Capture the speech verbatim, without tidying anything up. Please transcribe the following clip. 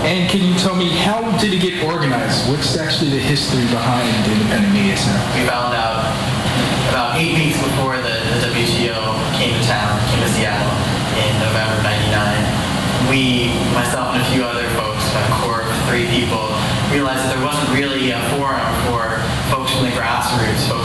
And can you tell me, how did it get organized? What's actually the history behind the Independent Media Center? We found out about eight weeks before the, the W T O came to town, came to Seattle in November ninety-nine. We, myself and a few other folks, a core of three people, realized that there wasn't really a forum for folks from the grassroots,